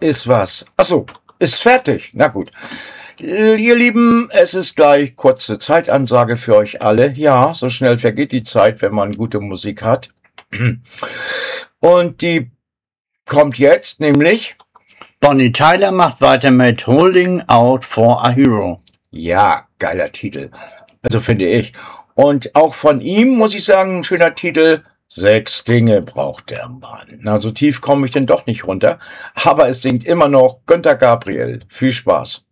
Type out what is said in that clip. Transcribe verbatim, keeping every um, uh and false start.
Ist was. Achso, ist fertig. Na gut. Ihr Lieben, es ist gleich kurze Zeitansage für euch alle. Ja, so schnell vergeht die Zeit, wenn man gute Musik hat. Und die kommt jetzt, nämlich Bonnie Tyler macht weiter mit Holding Out for a Hero. Ja, geiler Titel. Also finde ich. Und auch von ihm muss ich sagen, ein schöner Titel. Sechs Dinge braucht der Mann. Na, so tief komme ich denn doch nicht runter. Aber es singt immer noch Günter Gabriel. Viel Spaß.